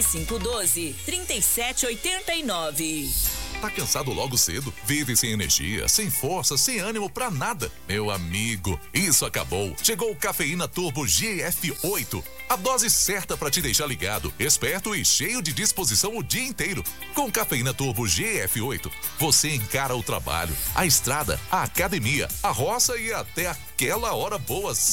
512-3789. Tá cansado logo cedo? Vive sem energia, sem força, sem ânimo pra nada? Meu amigo, isso acabou. Chegou o Cafeína Turbo GF8. A dose certa pra te deixar ligado, esperto e cheio de disposição o dia inteiro. Com Cafeína Turbo GF8, você encara o trabalho, a estrada, a academia, a roça e até aquela hora boa